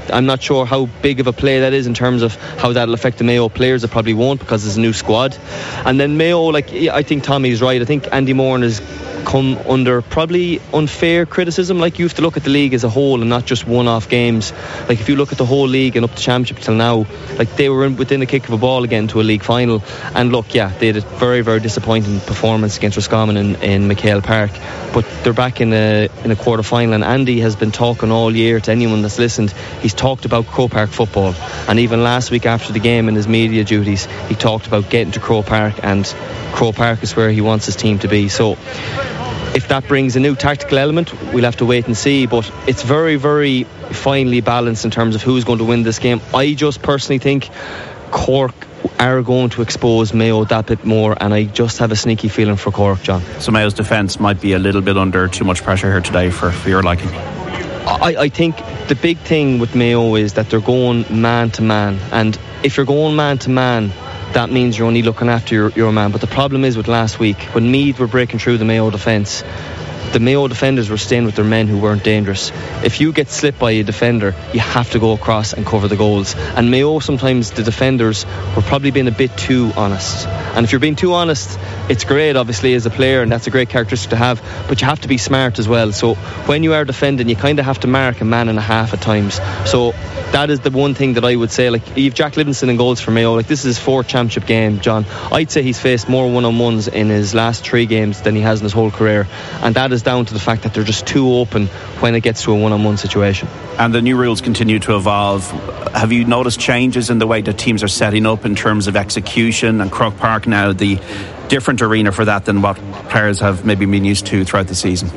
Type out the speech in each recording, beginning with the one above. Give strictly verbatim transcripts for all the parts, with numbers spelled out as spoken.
I'm not sure how big of a play that is in terms of how that'll affect the Mayo players. It probably won't, because it's a new squad. And then Mayo, like, I think Tommy's right. I think Andy Moran has come under probably unfair criticism. Like, you have to look at the league as a whole and not just one-off games. Like, if you look at the whole league and up to championship till now, like, they were in, within a kick of a ball again to a league final. And look, yeah, they had a very, very disappointing performance against Roscommon in, in McHale Park, but they're back in a in a quarter final. And Andy has been talking all year, to anyone that's listened, he's talked about Croke Park football. And even last week after the game in his media duties, he talked about getting to Croke Park, and Croke Park is where he wants his team to be. So if that brings a new tactical element, we'll have to wait and see. But it's very, very finely balanced in terms of who's going to win this game. I just personally think Cork are going to expose Mayo that bit more, and I just have a sneaky feeling for Cork, John. So Mayo's defence might be a little bit under too much pressure here today for, for your liking. I, I think the big thing with Mayo is that they're going man to man, and if you're going man to man, that means you're only looking after your, your man. But the problem is with last week, when Meath were breaking through the Mayo defence, the Mayo defenders were staying with their men who weren't dangerous. If you get slipped by a defender, you have to go across and cover the goals. And Mayo, sometimes the defenders were probably being a bit too honest. And if you're being too honest, it's great, obviously, as a player, and that's a great characteristic to have, but you have to be smart as well. So when you are defending, you kind of have to mark a man and a half at times. So that is the one thing that I would say. Like, you've Jack Livingston in goals for Mayo. Like, this is his fourth championship game, John. I'd say he's faced more one-on-ones in his last three games than he has in his whole career, and that is down to the fact that they're just too open when it gets to a one-on-one situation. And the new rules continue to evolve. Have you noticed changes in the way that teams are setting up in terms of execution? And Croke Park now the different arena for that than what players have maybe been used to throughout the season?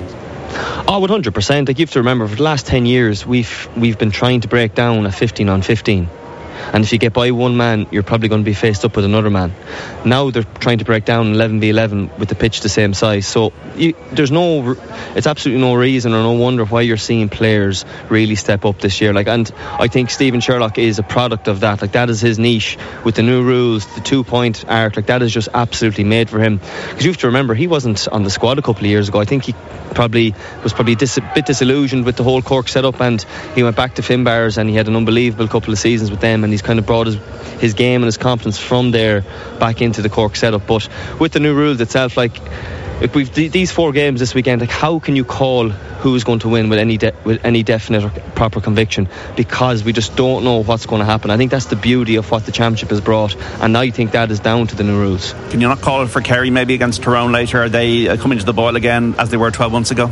Oh, one hundred percent. Like, you have to remember, for the last ten years we've we've been trying to break down a fifteen on fifteen. And if you get by one man, you're probably going to be faced up with another man. Now they're trying to break down eleven v eleven with the pitch the same size. So you, there's no, it's absolutely no reason or no wonder why you're seeing players really step up this year. Like, and I think Stephen Sherlock is a product of that. Like, that is his niche with the new rules, the two-point arc. Like, that is just absolutely made for him. Because you have to remember, he wasn't on the squad a couple of years ago. I think he probably was probably dis- a bit disillusioned with the whole Cork setup, and he went back to Finbars, and he had an unbelievable couple of seasons with them, and he's kind of brought his, his game and his confidence from there back into the Cork setup. But with the new rules itself, like, if we've d- these four games this weekend, like, how can you call who's going to win with any de- with any definite or proper conviction? Because we just don't know what's going to happen. I think that's the beauty of what the championship has brought, and I think that is down to the new rules. Can you not call it for Kerry maybe against Tyrone later? Are they uh, coming to the boil again as they were twelve months ago?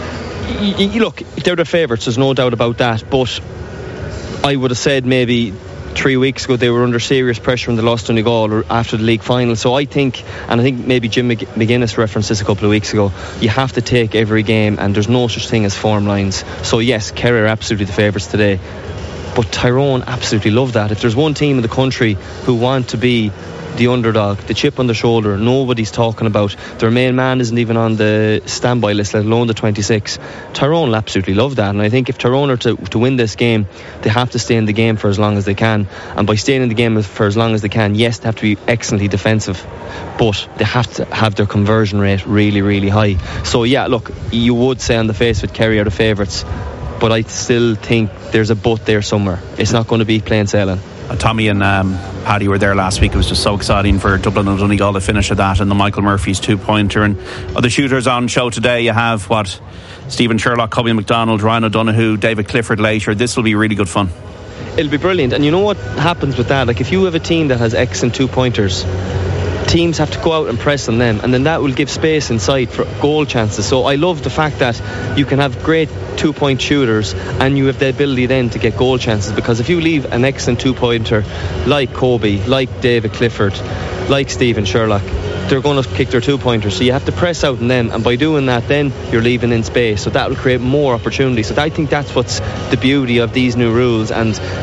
Y- y- look, they're the favourites, there's no doubt about that, but I would have said maybe three weeks ago they were under serious pressure when they lost Donegal or after the league final. So I think, and I think maybe Jim McGuinness referenced this a couple of weeks ago, you have to take every game, and there's no such thing as form lines. So yes, Kerry are absolutely the favourites today, but Tyrone absolutely love that. If there's one team in the country who want to be the underdog, the chip on the shoulder, nobody's talking about, their main man isn't even on the standby list, let alone the twenty-six. Tyrone will absolutely love that, and I think if Tyrone are to, to win this game, they have to stay in the game for as long as they can. And by staying in the game for as long as they can, yes, they have to be excellently defensive, but they have to have their conversion rate really, really high. So yeah, look, you would say on the face with Kerry are the favourites, but I still think there's a but there somewhere. It's not going to be plain sailing. Uh, Tommy and um, Paddy were there last week. It was just so exciting for Dublin and Donegal to finish at that, and the Michael Murphy's two-pointer. And other shooters on show today, you have what, Stephen Sherlock, Cobby McDonald, Ryan O'Donoghue, David Clifford later. This will be really good fun. It'll be brilliant. And you know what happens with that? Like, if you have a team that has excellent two-pointers, teams have to go out and press on them, and then that will give space inside for goal chances. So I love the fact that you can have great two-point shooters and you have the ability then to get goal chances, because if you leave an excellent two-pointer like Cobby, like David Clifford, like Stephen Sherlock, they're going to kick their two-pointers. So you have to press out on them, and by doing that then you're leaving in space, so that will create more opportunity. So I think that's what's the beauty of these new rules, and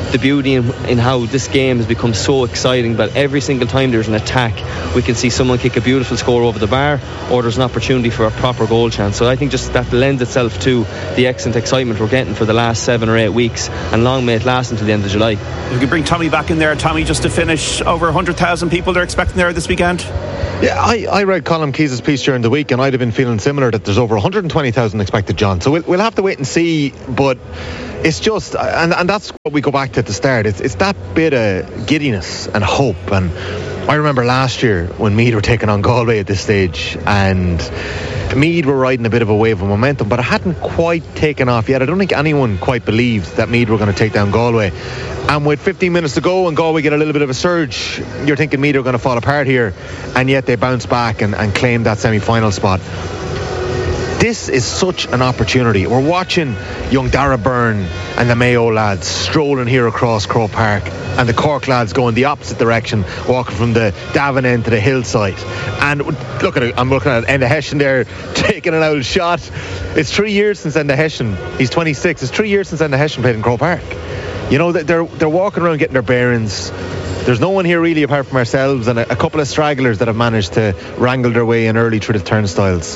the beauty in, in how this game has become so exciting, that every single time there's an attack, we can see someone kick a beautiful score over the bar, or there's an opportunity for a proper goal chance. So I think just that lends itself to the excellent excitement we're getting for the last seven or eight weeks, and long may it last until the end of July. If we can bring Tommy back in there. Tommy, just to finish, over one hundred thousand people they're expecting there this weekend. Yeah, I, I read Colin Keyes' piece during the week, and I'd have been feeling similar, that there's over one hundred twenty thousand expected, John. So we'll, we'll have to wait and see, but it's just, and, and that's what we go back to at the start, it's, it's that bit of giddiness and hope. And I remember last year when Meath were taking on Galway at this stage, and Meath were riding a bit of a wave of momentum, but it hadn't quite taken off yet. I don't think anyone quite believed that Meath were going to take down Galway. And with fifteen minutes to go and Galway get a little bit of a surge, you're thinking Meath are going to fall apart here, and yet they bounce back and, and claim that semi-final spot. This is such an opportunity. We're watching young Dara Byrne and the Mayo lads strolling here across Croke Park, and the Cork lads going the opposite direction, walking from the Davin end to the hillside. And look at it, I'm looking at Enda Hession there taking an old shot. It's three years since Enda Hession, he's twenty-six, it's three years since Enda Hession played in Croke Park. You know, they're, they're walking around getting their bearings. There's no one here really apart from ourselves and a, a couple of stragglers that have managed to wrangle their way in early through the turnstiles.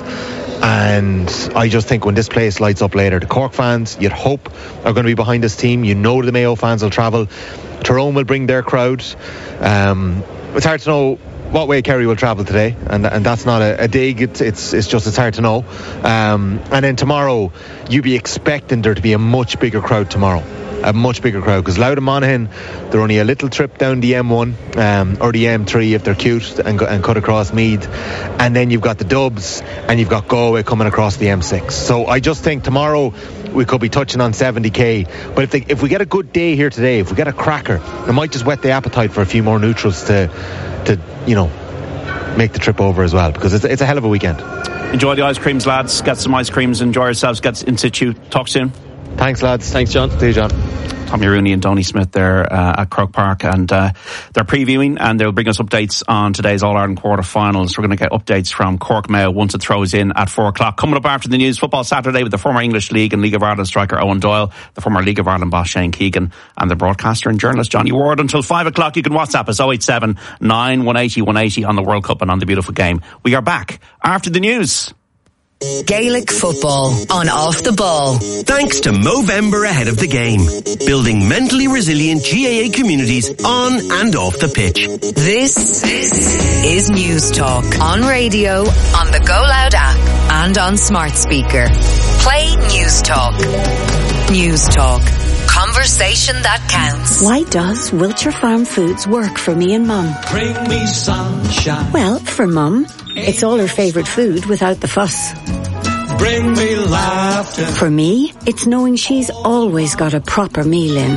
And I just think when this place lights up later, the Cork fans, you'd hope, are going to be behind this team. You know the Mayo fans will travel. Tyrone will bring their crowd. Um, it's hard to know what way Kerry will travel today, and and that's not a, a dig. It's, it's it's just it's hard to know. Um, and then tomorrow, you'd be expecting there to be a much bigger crowd tomorrow. A much bigger crowd, because Louth and Monaghan, they're only a little trip down the M one um, or the M three if they're cute, and, and cut across Meath, and then you've got the Dubs and you've got Galway coming across the M six. So I just think tomorrow we could be touching on seventy k, but if they, if we get a good day here today, if we get a cracker, it might just whet the appetite for a few more neutrals to to you know make the trip over as well, because it's, it's a hell of a weekend. Enjoy the ice creams, lads. Get some ice creams, enjoy yourselves, get in situ. Talk soon. Thanks, lads. Thanks, John. See you, John. Tommy Rooney and Donny Smith there uh, at Croke Park, and uh, they're previewing, and they'll bring us updates on today's All-Ireland quarter-finals. We're going to get updates from Cork Mayo once it throws in at four o'clock. Coming up after the news, Football Saturday with the former English League and League of Ireland striker Owen Doyle, the former League of Ireland boss Shane Keegan, and the broadcaster and journalist Johnny Ward. Until five o'clock, you can WhatsApp us oh eight seven nine one eight oh one eight oh on the World Cup and on the beautiful game. We are back after the news. Gaelic football on Off the Ball. Thanks to Movember ahead of the game. Building mentally resilient G A A communities on and off the pitch. This, this is News Talk. On radio, on the Go Loud app, and on smart speaker. Play News Talk. News Talk. Conversation that counts. Why does Wiltshire Farm Foods work for me and Mum? Bring me sunshine. Well, for Mum, it's all her favourite food without the fuss. Bring me laughter. For me, it's knowing she's always got a proper meal in.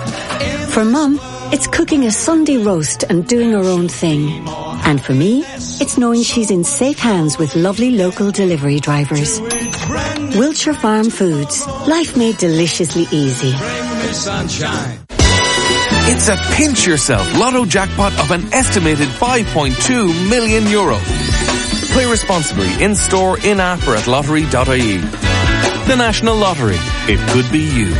For Mum, it's cooking a Sunday roast and doing her own thing. And for me, it's knowing she's in safe hands with lovely local delivery drivers. Wiltshire Farm Foods. Life made deliciously easy. Bring me sunshine. It's a pinch yourself lotto jackpot of an estimated five point two million euro. Play responsibly in store, in app or at lottery dot I E. The National Lottery. It could be you.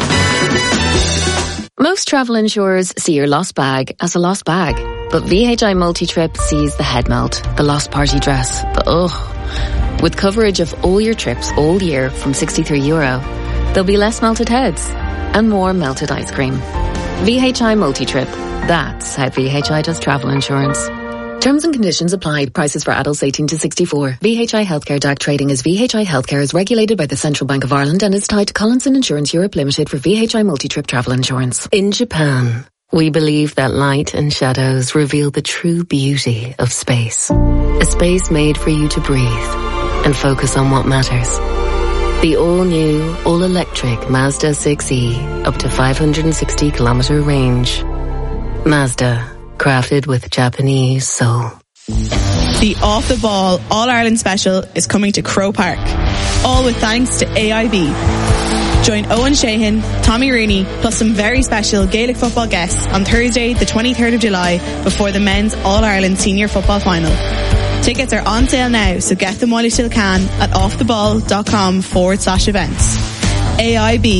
Most travel insurers see your lost bag as a lost bag. But V H I Multi-Trip sees the head melt, the lost party dress, the ugh. With coverage of all your trips all year from sixty-three euro, there'll be less melted heads and more melted ice cream. V H I Multi-Trip. That's how V H I does travel insurance. Terms and conditions apply. Prices for adults eighteen to sixty-four. V H I Healthcare D A C trading as V H I Healthcare is regulated by the Central Bank of Ireland and is tied to Collinson Insurance Europe Limited for V H I Multi-Trip travel insurance. In Japan, we believe that light and shadows reveal the true beauty of space. A space made for you to breathe and focus on what matters. The all-new, all-electric Mazda six E, up to five hundred sixty kilometer range. Mazda, crafted with Japanese soul. The Off the Ball All-Ireland Special is coming to Croke Park, all with thanks to A I B. Join Owen Sheehan, Tommy Rooney, plus some very special Gaelic football guests on Thursday, the twenty-third of July, before the men's All-Ireland Senior Football Final. Tickets are on sale now, so get them while you still can at offtheball.com forward slash events. A I B,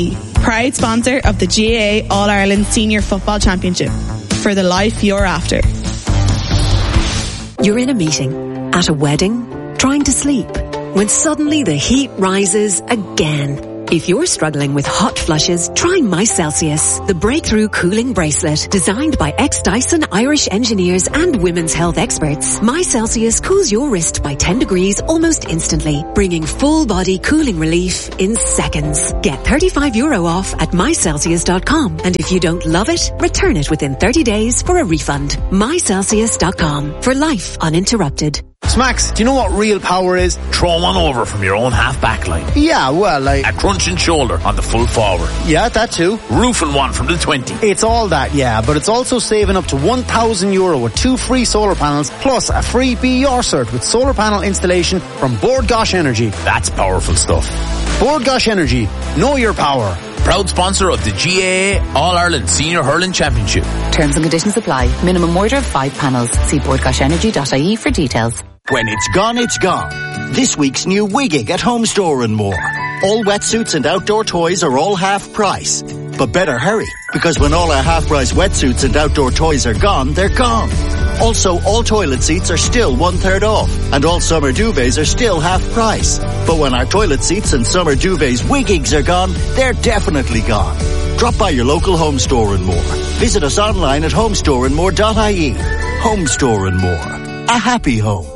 proud sponsor of the G A A All-Ireland Senior Football Championship. For the life you're after. You're in a meeting, at a wedding, trying to sleep, when suddenly the heat rises again. If you're struggling with hot flushes, try My Celsius, the breakthrough cooling bracelet designed by ex-Dyson Irish engineers and women's health experts. My Celsius cools your wrist by ten degrees almost instantly, bringing full body cooling relief in seconds. Get thirty-five euro off at my celsius dot com, and if you don't love it, return it within thirty days for a refund. my celsius dot com, for life uninterrupted. Smacks, do you know what real power is? Throw one over from your own half-back line. Yeah, well, like... A crunching shoulder on the full forward. Yeah, that too. Roofing one from the twenty. It's all that, yeah, but it's also saving up to one thousand euro with two free solar panels, plus a free Be Your cert with solar panel installation from Bord Gosh Energy. That's powerful stuff. Bord Gosh Energy, know your power. Proud sponsor of the G A A All-Ireland Senior Hurling Championship. Terms and conditions apply. Minimum order of five panels. See bord gosh energy dot I E for details. When it's gone, it's gone. This week's new Wiggig at Home Store and More. All wetsuits and outdoor toys are all half price. But better hurry, because when all our half price wetsuits and outdoor toys are gone, they're gone. Also, all toilet seats are still one third off, and all summer duvets are still half price. But when our toilet seats and summer duvets Wiggigs are gone, they're definitely gone. Drop by your local Home Store and More. Visit us online at home store and more dot I E. Home Store and More. A happy home.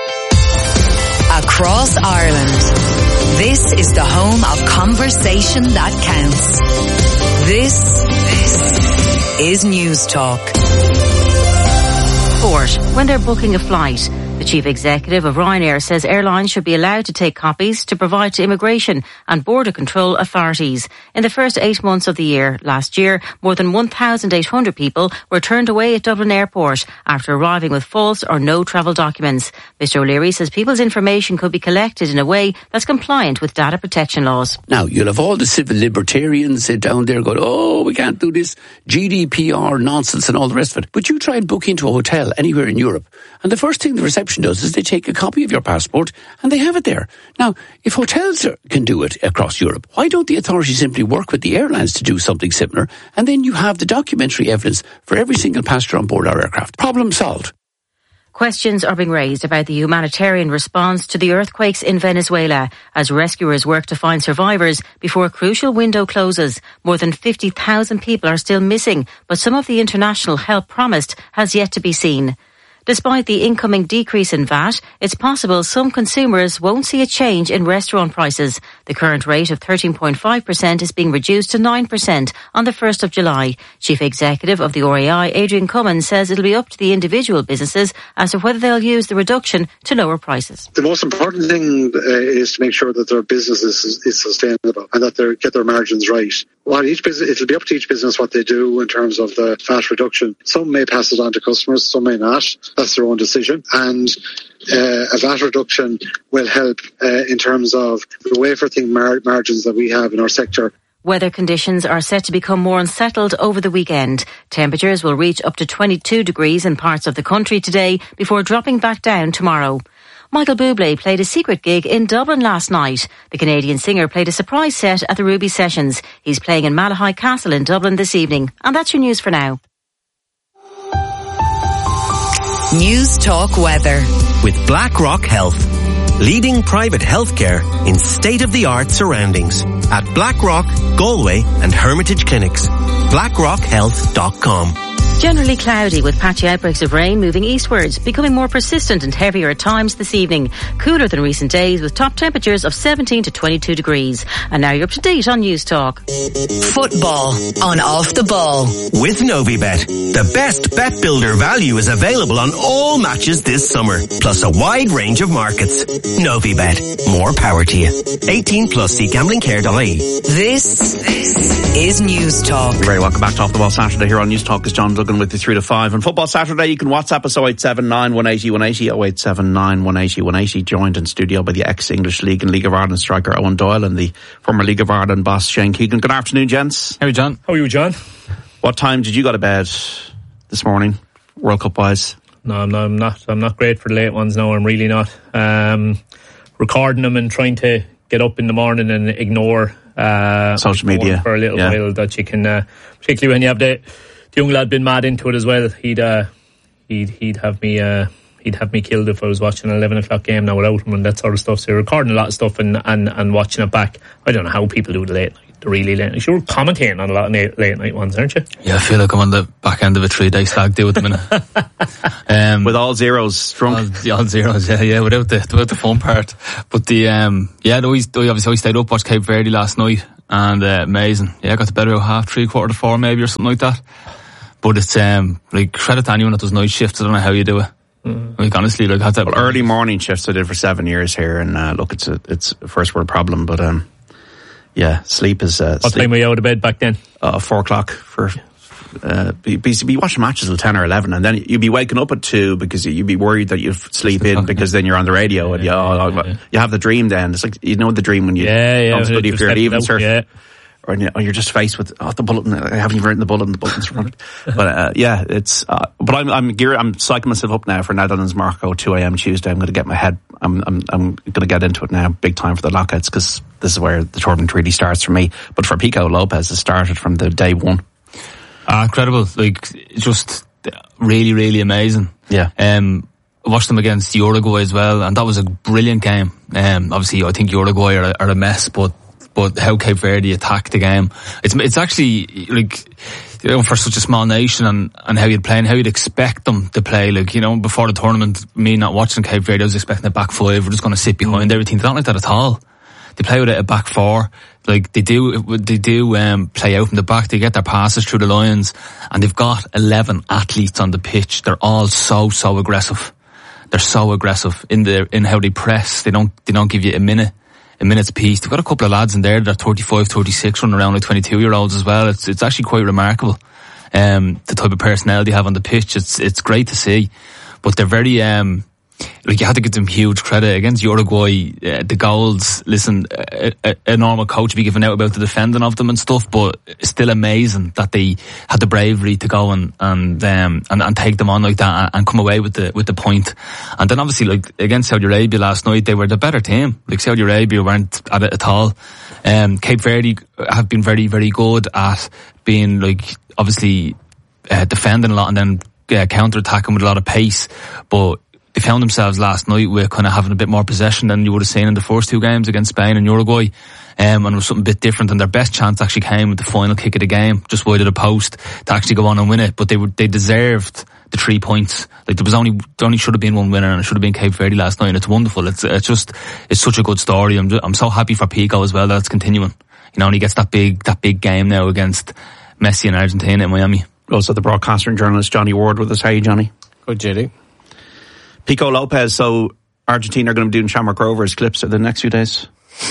Across Ireland, this is the home of conversation that counts. This, this is News Talk. Sport. When they're booking a flight, the chief executive of Ryanair says airlines should be allowed to take copies to provide to immigration and border control authorities. In the first eight months of the year, last year, more than one thousand eight hundred people were turned away at Dublin Airport after arriving with false or no travel documents. Mister O'Leary says people's information could be collected in a way that's compliant with data protection laws. Now, you'll have all the civil libertarians sit down there going, oh, we can't do this G D P R nonsense and all the rest of it. But you try and book into a hotel anywhere in Europe, and the first thing the reception does is they take a copy of your passport and they have it there. Now, if hotels are, can do it across Europe, why don't the authorities simply work with the airlines to do something similar, and then you have the documentary evidence for every single passenger on board our aircraft? Problem solved. Questions are being raised about the humanitarian response to the earthquakes in Venezuela as rescuers work to find survivors before a crucial window closes. More than fifty thousand people are still missing, but some of the international help promised has yet to be seen. Despite the incoming decrease in V A T, it's possible some consumers won't see a change in restaurant prices. The current rate of thirteen point five percent is being reduced to nine percent on the first of July. Chief Executive of the R A I, Adrian Cummins, says it'll be up to the individual businesses as to whether they'll use the reduction to lower prices. The most important thing uh, is to make sure that their business is, is sustainable and that they get their margins right. Well, each business, it'll be up to each business what they do in terms of the V A T reduction. Some may pass it on to customers, some may not. That's their own decision. And uh, a V A T reduction will help uh, in terms of the wafer thing mar- margins that we have in our sector. Weather conditions are set to become more unsettled over the weekend. Temperatures will reach up to twenty-two degrees in parts of the country today before dropping back down tomorrow. Michael Bublé played a secret gig in Dublin last night. The Canadian singer played a surprise set at the Ruby Sessions. He's playing in Malahide Castle in Dublin this evening. And that's your news for now. News Talk Weather. With BlackRock Health. Leading private healthcare in state-of-the-art surroundings. At BlackRock, Galway and Hermitage Clinics. blackrock health dot com. Generally cloudy with patchy outbreaks of rain moving eastwards, becoming more persistent and heavier at times this evening. Cooler than recent days with top temperatures of seventeen to twenty-two degrees. And now you're up to date on News Talk. Football on Off the Ball. With Novibet, the best bet builder value is available on all matches this summer, plus a wide range of markets. Novibet, more power to you. eighteen plus, see gambling care dot I E. This, this is News Talk. You're very welcome back to Off the Ball Saturday here on News Talk. Is John Duggan with you three to five. On Football Saturday, you can WhatsApp us oh eight seven nine, one eight oh, one eight oh, oh eight seven nine, one eight oh, one eight oh. Joined in studio by the ex-English League and League of Ireland striker Owen Doyle and the former League of Ireland boss Shane Keegan. Good afternoon, gents. How are you, John? How are you, John? What time did you go to bed this morning, World Cup wise? No, no, I'm not. I'm not great for the late ones now. I'm really not. Um, recording them and trying to get up in the morning and ignore uh, social media for a little yeah. while that you can, uh, particularly when you have the, the young lad been mad into it as well. He'd uh, he'd he'd have me uh, he'd have me killed if I was watching an eleven o'clock game now without him and that sort of stuff. So you're recording a lot of stuff and, and, and watching it back. I don't know how people do the late night. The really late night. You're commentating on a lot of late, late night ones, aren't you? Yeah, I feel like I'm on the back end of a three day stag do at the minute. um, with all zeros drunk. All, all zeros, yeah, yeah, without the without the fun part. But the um, yeah, we obviously I stayed up, watched Cape Verde last night, and uh, amazing. Yeah, I got to bed about half three, quarter to four, maybe or something like that. But it's um, like credit to anyone that does night shifts. I don't know how you do it. Mm. Like honestly, like had that well, early morning shifts I did for seven years here, and uh, look, it's a it's a first world problem, but um. Yeah, sleep is... Uh, what sleep. time were you out of bed back then? Uh, four o'clock for... Uh, be, be, be watching matches till ten or eleven, and then you'd be waking up at two because you'd be worried that you'd sleep in because then you're on the radio, yeah, and you, oh, yeah, yeah. you have the dream then. It's like, you know the dream when you yeah, yeah, don't study for your leaving cert. Yeah. Or, or you're just faced with, oh, the bulletin, I haven't even written the bulletin, the bulletin's from it. But, uh, yeah, it's, uh, but I'm, I'm geared, I'm psyching myself up now for Netherlands, Morocco, two a.m. Tuesday. I'm going to get my head, I'm, I'm, I'm going to get into it now, big time for the lockouts, because this is where the tournament really starts for me. But for Pico Lopez, it started from the day one. Ah, incredible. Like, just really, really amazing. Yeah. Um, I watched them against Uruguay as well, and that was a brilliant game. Um, obviously, I think Uruguay are, are a mess, but but how Cape Verde attacked the game. It's it's actually, like, you know, for such a small nation and, and how you'd play and how you'd expect them to play. Like, you know, before the tournament, me not watching Cape Verde, I was expecting a back five. We're just going to sit behind everything. They don't like that at all. They play with a back four. Like, they do, they do, um, play out from the back. They get their passes through the lines, and they've got eleven athletes on the pitch. They're all so, so aggressive. They're so aggressive in their, in how they press. They don't, they don't give you a minute. A minute's piece. They've got a couple of lads in there that are thirty-five, thirty-six running around like twenty-two year olds as well. It's it's actually quite remarkable. Um, the type of personnel they have on the pitch. It's it's great to see. But they're very, um, like, you had to give them huge credit against Uruguay. Uh, the goals, listen, a, a, a normal coach would be giving out about the defending of them and stuff, but it's still amazing that they had the bravery to go and and um, and, and take them on like that and, and come away with the with the point. And then obviously, like, against Saudi Arabia last night, they were the better team. Like, Saudi Arabia weren't at it at all. Um, Cape Verde have been very, very good at being, like, obviously uh, defending a lot and then uh, counter-attacking with a lot of pace, but they found themselves last night with kind of having a bit more possession than you would have seen in the first two games against Spain and Uruguay. Um, and it was something a bit different, and their best chance actually came with the final kick of the game, just wide of the post, to actually go on and win it. But they were, they deserved the three points. Like, there was only, there only should have been one winner, and it should have been Cape Verde last night, and it's wonderful. It's, it's just, it's such a good story. I'm just, I'm so happy for Pico as well that it's continuing. You know, and he gets that big, that big game now against Messi and Argentina in Miami. Also the broadcaster and journalist Johnny Ward with us. Hey, Johnny. Good, J D. Pico Lopez, so Argentina are going to be doing Shamrock Rovers clips in the next few days.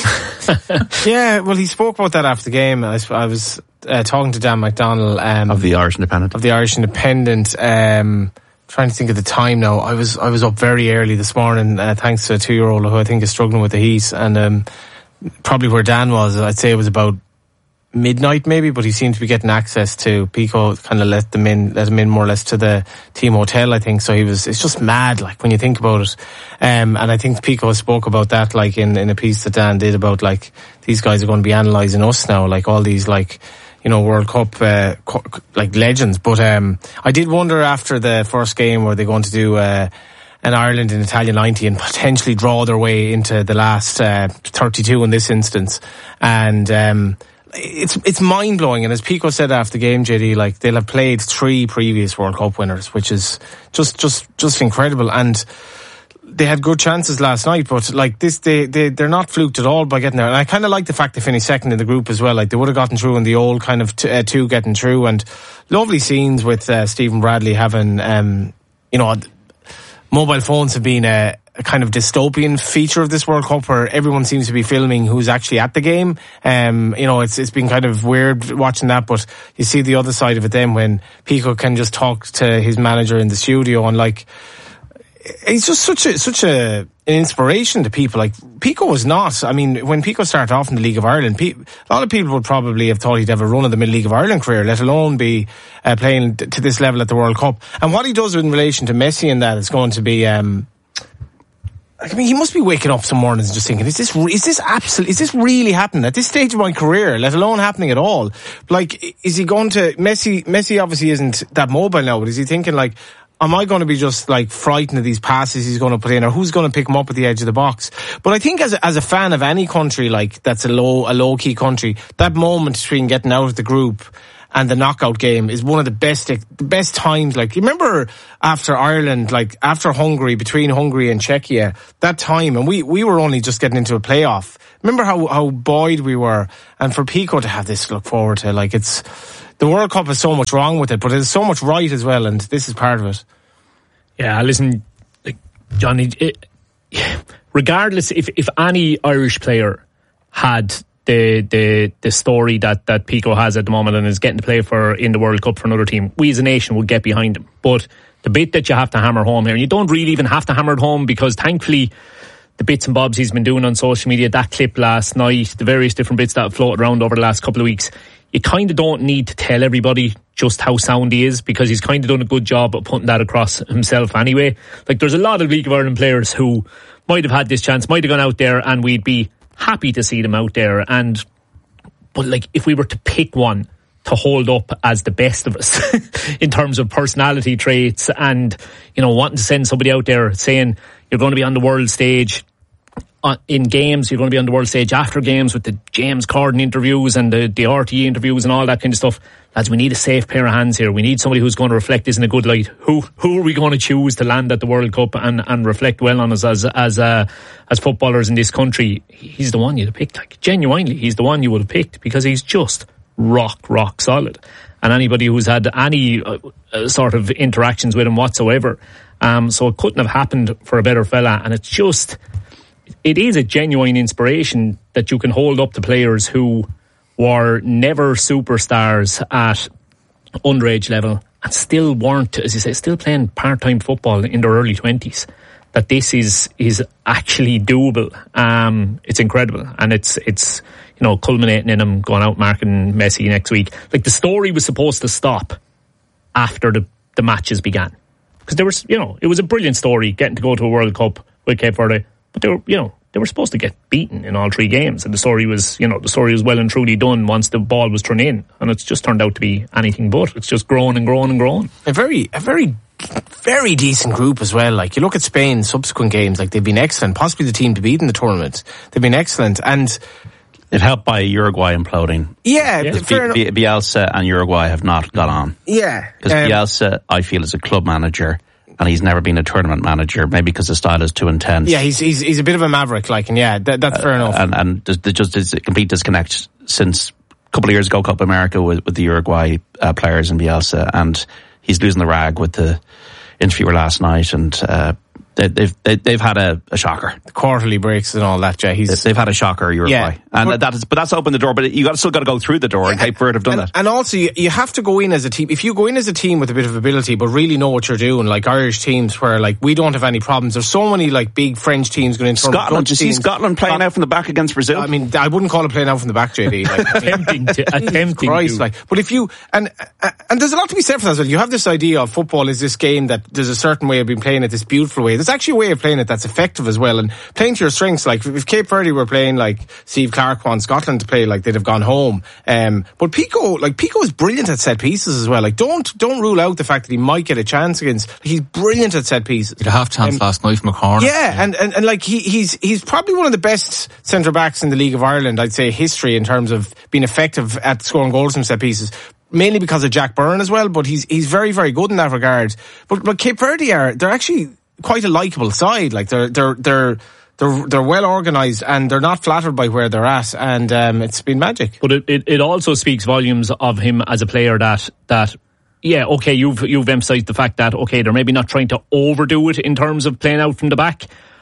Yeah, well, he spoke about that after the game. I, I was uh, talking to Dan McDonnell um, of the Irish Independent. Of the Irish Independent. Um, trying to think of the time now. I was I was up very early this morning, uh, thanks to a two-year-old who I think is struggling with the heat, and um, probably where Dan was, I'd say it was about midnight maybe, but he seemed to be getting access to Pico, kind of let them in, let him in more or less to the team hotel, I think. So he was, it's just mad, like, when you think about it. Um, and I think Pico spoke about that, like, in, in a piece that Dan did about, like, these guys are going to be analysing us now, like, all these, like, you know, World Cup, uh, co- like, legends. But, um, I did wonder after the first game, were they going to do, uh, an Ireland in Italia ninety and potentially draw their way into the last, uh, thirty-two in this instance. And, um, It's it's mind blowing, and as Pico said after the game, J D, like, they'll have played three previous World Cup winners, which is just just just incredible. And they had good chances last night, but like this, they they they're not fluked at all by getting there. And I kind of like the fact they finished second in the group as well. Like, they would have gotten through in the old kind of t- uh, two getting through, and lovely scenes with uh, Stephen Bradley having, um, you know, mobile phones have been a. a kind of dystopian feature of this World Cup where everyone seems to be filming who's actually at the game. Um, you know, it's, it's been kind of weird watching that, but you see the other side of it then when Pico can just talk to his manager in the studio, and, like, he's just such a, such a, an inspiration to people. Like, Pico was not, I mean, when Pico started off in the League of Ireland, pe- a lot of people would probably have thought he'd have a run of the Mid-League of Ireland career, let alone be uh, playing t- to this level at the World Cup. And what he does in relation to Messi and that is going to be, um, I mean, he must be waking up some mornings and just thinking, is this, is this absolutely, is this really happening at this stage of my career, let alone happening at all? Like, is he going to, Messi, Messi obviously isn't that mobile now, but is he thinking like, am I going to be just like frightened of these passes he's going to put in, or who's going to pick him up at the edge of the box? But I think as a, as a fan of any country, like that's a low, a low key country, that moment between getting out of the group and the knockout game is one of the best, the best times. Like, you remember after Ireland, like after Hungary, between Hungary and Czechia, that time, and we, we were only just getting into a playoff. Remember how, how buoyed we were? And for Pico to have this to look forward to, like, it's, the World Cup has so much wrong with it, but there's so much right as well, and this is part of it. Yeah, listen, like, Johnny, it, regardless, if, if any Irish player had the the the story that, that Pico has at the moment and is getting to play for in the World Cup for another team, we as a nation would get behind him. But the bit that you have to hammer home here, and you don't really even have to hammer it home, because thankfully the bits and bobs he's been doing on social media, that clip last night, the various different bits that have floated around over the last couple of weeks, you kind of don't need to tell everybody just how sound he is, because he's kind of done a good job of putting that across himself anyway. Like, there's a lot of League of Ireland players who might have had this chance, might have gone out there, and we'd be happy to see them out there. And but like, if we were to pick one to hold up as the best of us in terms of personality traits, and, you know, wanting to send somebody out there saying you're going to be on the world stage uh, in games, you're going to be on the world stage after games with the James Corden interviews and the, the R T E interviews and all that kind of stuff, lads, we need a safe pair of hands here. We need somebody who's going to reflect this in a good light. Who who are we going to choose to land at the World Cup and, and reflect well on us as as uh, as footballers in this country? He's the one you'd have picked. Like, genuinely, he's the one you would have picked, because he's just rock, rock solid. And anybody who's had any uh, uh, sort of interactions with him whatsoever, um, so it couldn't have happened for a better fella. And it's just, it is a genuine inspiration that you can hold up to players who were never superstars at underage level and still weren't, as you say, still playing part-time football in their early twenties. That this is is actually doable. Um, it's incredible, and it's it's you know, culminating in him going out marking Messi next week. Like, the story was supposed to stop after the the matches began, because there was, you know, it was a brilliant story getting to go to a World Cup with Cape Verde, but they were, you know, they were supposed to get beaten in all three games, and the story was, you know, the story was well and truly done once the ball was turned in, and it's just turned out to be anything but. It's just grown and grown and grown. A very, a very, very decent group as well. Like, you look at Spain's subsequent games, like, they've been excellent, possibly the team to beat in the tournament. They've been excellent, and it helped by Uruguay imploding. Yeah, yeah. Fair B- B- Bielsa and Uruguay have not got on. Yeah, because um, Bielsa, I feel, is a club manager, and he's never been a tournament manager, maybe because his style is too intense. Yeah, he's he's he's a bit of a maverick, like, and yeah, that, that's fair uh, enough. And and there's, there's just there's a complete disconnect since a couple of years ago, Copa America, with, with the Uruguay uh, players and Bielsa, and he's losing the rag with the interviewer last night, and uh, they, they've they, they've had a, a shocker. The quarterly breaks and all that, Jay. He's, they've had a shocker, Uruguay, yeah, and but, that is, but that's opened the door. But you got still got to go through the door, yeah, and Cape Verde have done and, that. And also, you, you have to go in as a team. If you go in as a team with a bit of ability, but really know what you're doing, like Irish teams, where like we don't have any problems. There's so many like big French teams going into Scotland. Did you see Scotland playing out from the back against Brazil? I mean, I wouldn't call it playing out from the back, J D. Like, attempting to, attempting Christ, to. Like, but if you and and there's a lot to be said for that as well. You have this idea of football is this game that there's a certain way of being playing it, this beautiful way. There's actually a way of playing it that's effective as well. And playing to your strengths, like if Cape Verde were playing like Steve Clark wants Scotland to play, like they'd have gone home. Um, but Pico, like Pico is brilliant at set pieces as well. Like don't don't rule out the fact that he might get a chance against. Like, he's brilliant at set pieces. He had a half chance um, last night from a corner. Yeah, yeah. And, and and like he he's he's probably one of the best centre backs in the League of Ireland, I'd say, history in terms of being effective at scoring goals from set pieces. Mainly because of Jack Byrne as well, but he's he's very very good in that regard. But but Cape Verde are they're actually quite a likeable side. Like they're they're they're they're they're well organised, and they're not flattered by where they're at, and um, it's been magic. But it, it it also speaks volumes of him as a player that that yeah, okay, you've you've emphasised the fact that okay, they're maybe not trying to overdo it in terms of playing out from the back,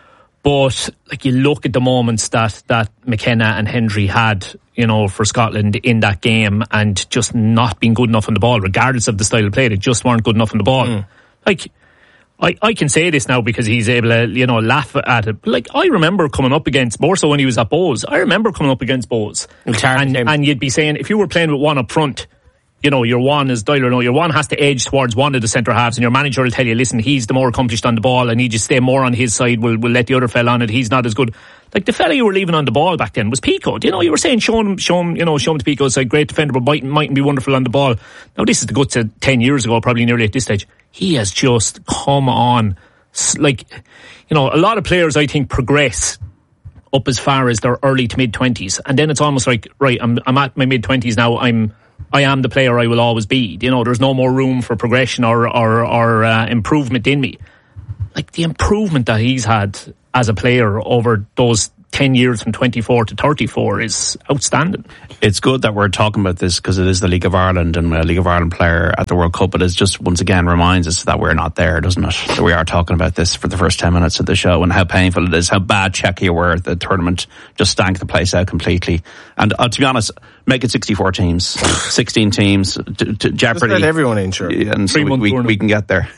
but like you look at the moments that that McKenna and Hendry had, you know, for Scotland in that game, and just not being good enough on the ball, regardless of the style of play, they just weren't good enough on the ball. Mm. Like, I, I can say this now because he's able to, you know, laugh at it. But like, I remember coming up against, more so when he was at Bows, I remember coming up against Bows. And, and you'd be saying, if you were playing with one up front, you know, your one, as Doyle know, your one has to edge towards one of the centre halves, and your manager will tell you, listen, he's the more accomplished on the ball, and he just stay more on his side, we'll, we'll let the other fella on it, he's not as good. Like, the fella you were leaving on the ball back then was Pico. You know, you were saying, show him, show him, you know, show him to Pico, it's a great defender, but mightn't, mightn't be wonderful on the ball. Now, this is the guts of ten years ago, probably nearly at this stage. He has just come on, like, you know, a lot of players, I think, progress up as far as their early to mid twenties, and then it's almost like, right, I'm I'm at my mid twenties now. I'm I am the player I will always be. You know, there's no more room for progression or or, or uh, improvement in me. Like, the improvement that he's had as a player over those ten years from twenty-four to thirty-four is outstanding. It's good that we're talking about this because it is the League of Ireland and a League of Ireland player at the World Cup, but it just once again reminds us that we're not there, doesn't it? That we are talking about this for the first ten minutes of the show and how painful it is, how bad Czechia were. The tournament just stank the place out completely. And uh, to be honest, make it sixty-four teams, sixteen teams, to, to jeopardy. Just let everyone in, sure. And so we, we, we can get there.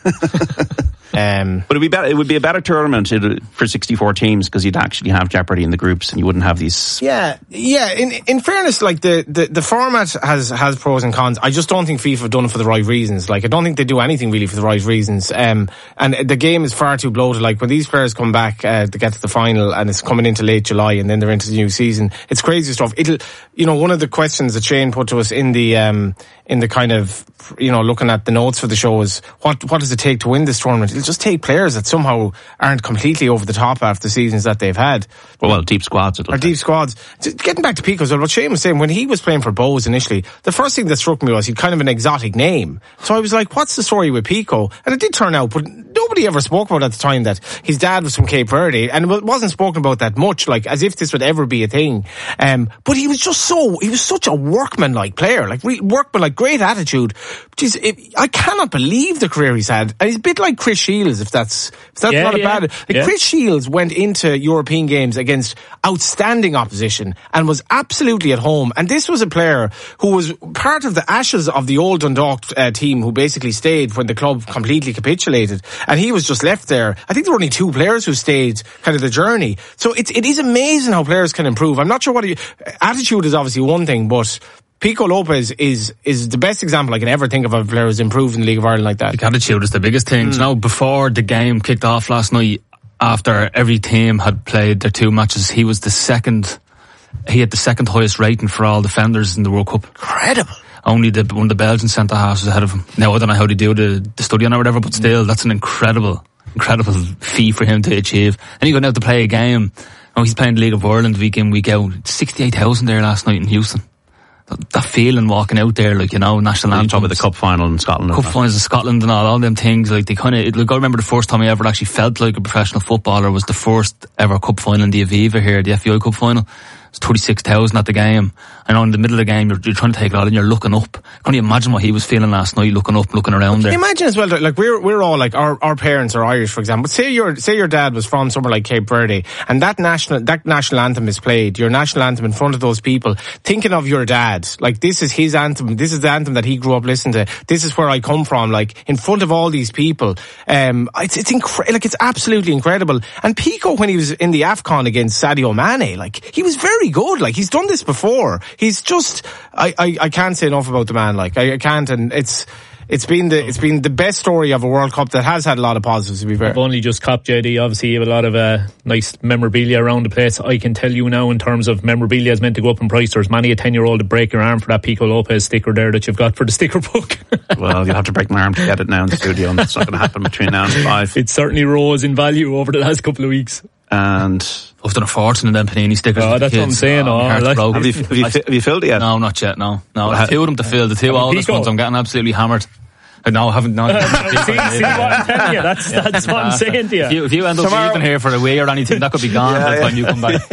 Um, but it'd be better, it would be a better tournament for sixty-four teams because you'd actually have jeopardy in the groups and you wouldn't have these. Yeah, yeah. In in fairness, like the, the, the format has has pros and cons. I just don't think FIFA have done it for the right reasons. Like, I don't think they do anything really for the right reasons. Um, and the game is far too bloated. Like, when these players come back uh, to get to the final and it's coming into late July and then they're into the new season, it's crazy stuff. It'll, you know, one of the questions that Shane put to us in the um in the kind of, you know, looking at the notes for the show is what what does it take to win this tournament? It'll just take players that somehow aren't completely over the top after the seasons that they've had. Well, well deep squads. Or deep squads. Getting back to Pico's, what Shane was saying, when he was playing for Bows initially, the first thing that struck me was he'd kind of an exotic name. So I was like, what's the story with Pico? And it did turn out, but nobody ever spoke about at the time that his dad was from Cape Verde, and it wasn't spoken about that much, like as if this would ever be a thing. Um, but he was just so, he was such a workman-like player, like re- workman-like, great attitude. Jeez, it, I cannot believe the career he's had. And he's a bit like Chris Shields, if that's, if that's yeah, not a yeah, bad. Like yeah. Chris Shields went into European games against outstanding opposition and was absolutely at home. And this was a player who was part of the ashes of the old Dundalk uh, team who basically stayed when the club completely capitulated. And he was just left there. I think there were only two players who stayed kind of the journey. So it's, it is amazing how players can improve. I'm not sure what he, attitude is obviously one thing, but Pico Lopez is is the best example I can ever think of of a player who's improved in the League of Ireland like that. The attitude is the biggest thing. Mm. You know, before the game kicked off last night, after every team had played their two matches, he was the second, he had the second highest rating for all defenders in the World Cup. Incredible. Only the, one of the Belgian centre-halves was ahead of him. Now, I don't know how they do the, the study on or whatever, but still, that's an incredible, incredible feat for him to achieve. And he got out to play a game. Oh, he's playing the League of Ireland week in, week out. sixty-eight thousand there last night in Houston. That, that feeling walking out there, like, you know, national anthem. Talking about the cup final in Scotland. Cup finals in Scotland and all, all them things, like, they kind of, like, I remember the first time I ever actually felt like a professional footballer was the first ever cup final in the Aviva here, the F A I Cup final. It's thirty-six thousand at the game. I know in the middle of the game, you're, you're trying to take it all in, you're looking up. Can you imagine what he was feeling last night, looking up, looking around there? Can you imagine as well, like, we're, we're all, like, our, our parents are Irish, for example. Say your, say your dad was from somewhere like Cape Verde, and that national, that national anthem is played, your national anthem in front of those people, thinking of your dad, like, this is his anthem, this is the anthem that he grew up listening to, this is where I come from, like, in front of all these people. Um, it's, it's incredible, like, it's absolutely incredible. And Pico, when he was in the AFCON against Sadio Mane, like, he was very good, like, he's done this before. He's just, I, I, I can't say enough about the man, like, I, I can't, and it's, it's been the, it's been the best story of a World Cup that has had a lot of positives, to be fair. I've only just copped, J D, obviously you have a lot of uh, nice memorabilia around the place. I can tell you now, in terms of memorabilia is meant to go up in price, there's many a ten year old to break your arm for that Pico Lopez sticker there that you've got for the sticker book. Well, you'll have to break my arm to get it now in the studio, and that's not going to happen between now and five. It certainly rose in value over the last couple of weeks. And I've done a fortune in them Panini stickers. Oh, that's kids. what I'm saying. Oh, oh, like, have, you, have, you, have you filled it yet? No, not yet, no. No, I have two of them to fill. The two oldest ones, I'm getting absolutely hammered. No, I haven't. No, see, see what I'm telling you? That's, that's what I'm saying to you. If you, if you end up Tomorrow, leaving here for a way or anything, that could be gone yeah, by the time yeah. you come back.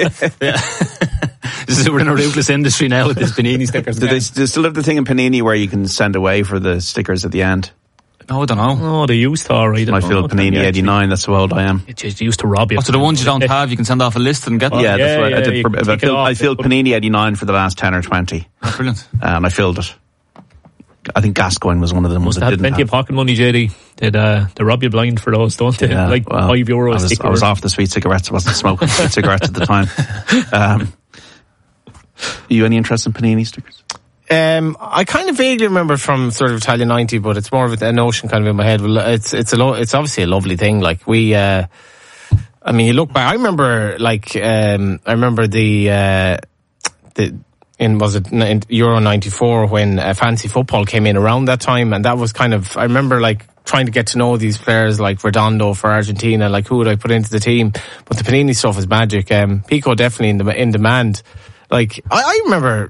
Yeah. This is, we're in a ruthless industry now with these Panini stickers. Do they, do they still have the thing in Panini where you can send away for the stickers at the end? No, I don't know. Oh, they used to, alright. I feel Panini eighty-nine, that's how old I am. It just used to rob you. Oh, so the ones you don't have, you can send off a list and get them? Yeah, yeah, that's what yeah, I did. For, I, filled, I filled Panini eighty-nine for the last ten or twenty. Oh, brilliant. And I filled it. I think Gascoigne was one of them. Must that have didn't plenty have. of pocket money, J D. They'd, uh, they rob you blind for those, don't they? Yeah, like well, five euros. I was, I was off the sweet cigarettes. I wasn't smoking sweet cigarettes at the time. Um, you any interest in Panini stickers? Um, I kind of vaguely remember from sort of Italia ninety, but it's more of a notion kind of in my head. Well, it's it's a lo- it's obviously a lovely thing. Like we, uh, I mean, you look back. I remember like um, I remember the uh, the in was it in Euro ninety-four when uh, fantasy football came in around that time, and that was kind of I remember like trying to get to know these players like Redondo for Argentina. Like who would I put into the team? But the Panini stuff is magic. Um, Pico definitely in the in demand. Like I, I remember.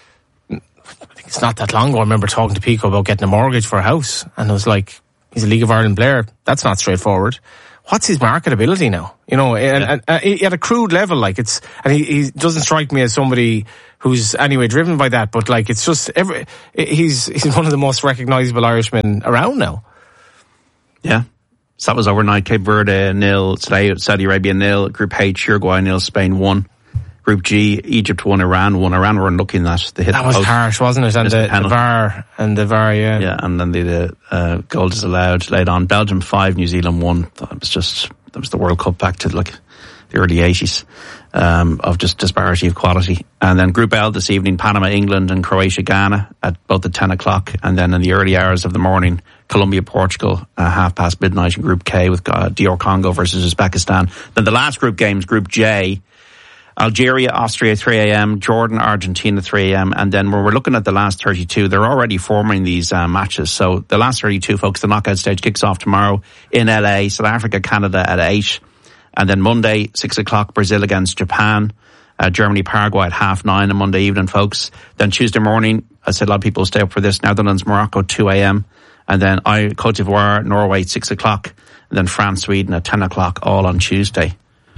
I think it's not that long ago. I remember talking to Pico about getting a mortgage for a house, and I was like, he's a League of Ireland player. That's not straightforward. What's his marketability now? You know, and, yeah. and, and at a crude level, like it's, and he, he doesn't strike me as somebody who's anyway driven by that, but like it's just every, he's, he's one of the most recognisable Irishmen around now. Yeah. So that was overnight. Cape Verde nil, Saudi Arabia nil, Group H, Uruguay nil, Spain one. Group G, Egypt won, Iran won. Iran were unlucky in that. They hit that the was post. harsh, wasn't it? And the, the, the V A R, and the V A R, yeah. Yeah, and then the, the uh, goal disallowed, laid on. Belgium five, New Zealand one. That was just, that was the World Cup back to like the early eighties, um, of just disparity of quality. And then Group L this evening, Panama, England, and Croatia, Ghana at about at ten o'clock. And then in the early hours of the morning, Colombia, Portugal, uh, half past midnight in Group K with uh, D R Congo versus Uzbekistan. Then the last group games, Group J, Algeria, Austria, three a.m., Jordan, Argentina, three a.m., and then when we're looking at the last thirty-two, they're already forming these uh, matches. So the last thirty-two, folks, the knockout stage kicks off tomorrow in L A, South Africa, Canada at eight, and then Monday, six o'clock, Brazil against Japan, uh, Germany, Paraguay at half nine on Monday evening, folks. Then Tuesday morning, I said a lot of people stay up for this, Netherlands, Morocco, two a.m., and then I, Cote d'Ivoire, Norway, six o'clock, and then France, Sweden at ten o'clock, all on Tuesday.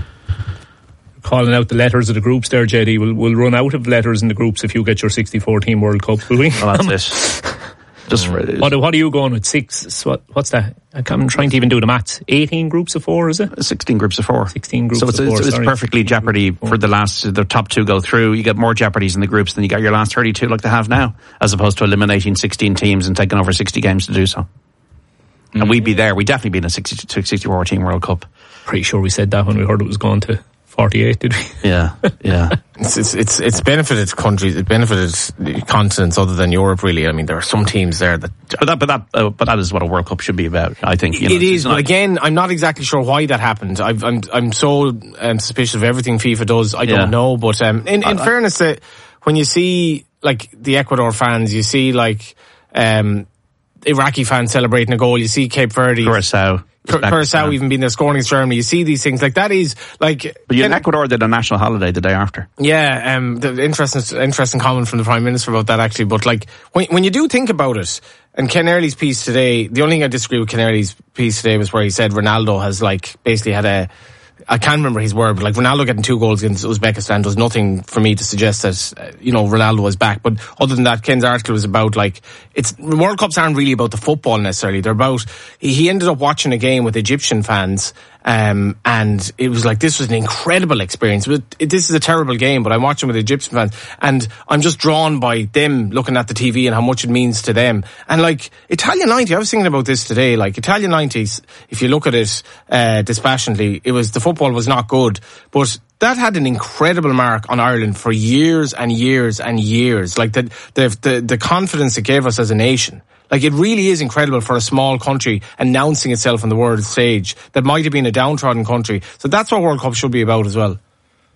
Calling out the letters of the groups there, J D. We'll, we'll run out of letters in the groups if you get your sixty-four team World Cup, will we? Well, that's it. Just for it. What, what are you going with? Six? So what, what's that? I'm trying to even do the maths. eighteen groups of four, is it? sixteen groups of four. sixteen groups so it's, of four. So it's, it's perfectly Jeopardy for the last, the top two go through. You get more Jeopardies in the groups than you got your last thirty-two like they have now, as opposed to eliminating sixteen teams and taking over sixty games to do so. Mm-hmm. And we'd be there. We'd definitely be in a sixty-two, sixty-four team World Cup. Pretty sure we said that when we heard it was going to forty-eight, did we? Yeah, yeah. it's, it's it's it's benefited countries, it benefited continents other than Europe, really. I mean, there are some teams there that, but that, but that, uh, but that is what a World Cup should be about. I think you know, it is. But again, I'm not exactly sure why that happened. I've, I'm I'm so um, suspicious of everything FIFA does. I don't yeah. know, but um, in in I, fairness, that when you see like the Ecuador fans, you see like um, Iraqi fans celebrating a goal. You see Cape Verde, Curacao. Curacao even being there scoring against Germany. You see these things like that is like. But you in Ecuador did a national holiday the day after. Yeah, um, the interesting, interesting comment from the Prime Minister about that actually. But like when when you do think about it, and Ken Early's piece today, the only thing I disagree with Ken Early's piece today was where he said Ronaldo has like basically had a. I can't remember his word, but like Ronaldo getting two goals against Uzbekistan does nothing for me to suggest that, uh, you know, Ronaldo was back. But other than that, Ken's article was about like, it's, World Cups aren't really about the football necessarily. They're about, he, he ended up watching a game with Egyptian fans, um, and it was like, this was an incredible experience. But it, this is a terrible game, but I'm watching with Egyptian fans, and I'm just drawn by them looking at the T V and how much it means to them. And like, Italia ninety, I was thinking about this today, like Italia nineties, if you look at it, uh, dispassionately, it was, the football was not good, but that had an incredible mark on Ireland for years and years and years. Like the, the, the, the confidence it gave us as a nation. Like it really is incredible for a small country announcing itself on the world stage that might have been a downtrodden country. So that's what World Cup should be about as well.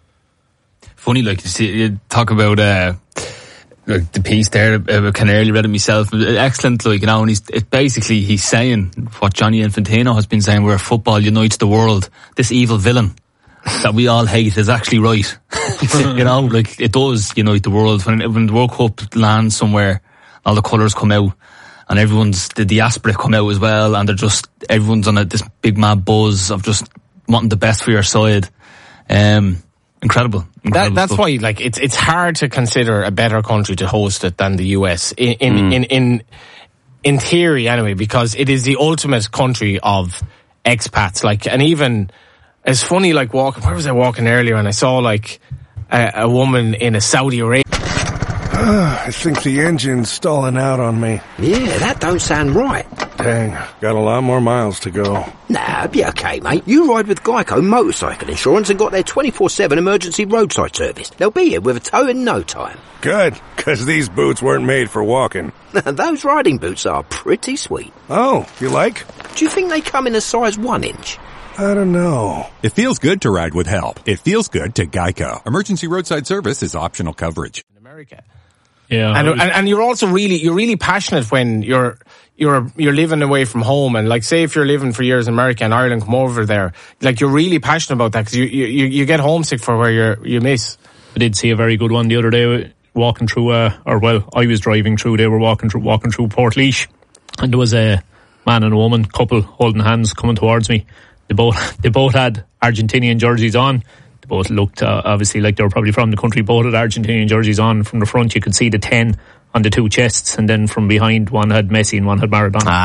Funny, like you, see, you talk about uh, like the piece there about Ken Early, read it myself. Excellent, like you know, and he's it basically he's saying what Gianni Infantino has been saying, where football unites the world. This evil villain that we all hate is actually right. You know, like it does unite the world. When when the World Cup lands somewhere, all the colours come out. And everyone's, the diaspora come out as well, and they're just, everyone's on a, this big mad buzz of just wanting the best for your side. Um, incredible. incredible that, that's stuff. why, like, it's, it's hard to consider a better country to host it than the U S. In, in, mm. in, in, in theory anyway, because it is the ultimate country of expats. Like, and even, it's funny, like, walking, where was I walking earlier, and I saw, like, a, a woman in a Saudi Arabia. I think the engine's stalling out on me. Yeah, that don't sound right. Dang, got a lot more miles to go. Nah, be okay, mate. You ride with Geico Motorcycle Insurance and got their twenty-four seven emergency roadside service. They'll be here with a tow in no time. Good, because these boots weren't made for walking. Those riding boots are pretty sweet. Oh, you like? Do you think they come in a size one inch? I don't know. It feels good to ride with help. It feels good to Geico. Emergency roadside service is optional coverage. In America. Yeah. And, and and you're also really you're really passionate when you're you're you're living away from home, and like say if you're living for years in America and Ireland come over there, like you're really passionate about that because you, you you get homesick for where you you miss. I did see a very good one the other day walking through uh, or well I was driving through, they were walking through walking through Portlaoise, and there was a man and a woman couple holding hands coming towards me. They both they both had Argentinian jerseys on. Both looked uh, obviously like they were probably from the country. Both had Argentinian jerseys on. From the front you could see the ten on the two chests, and then from behind one had Messi and one had Maradona. Ah.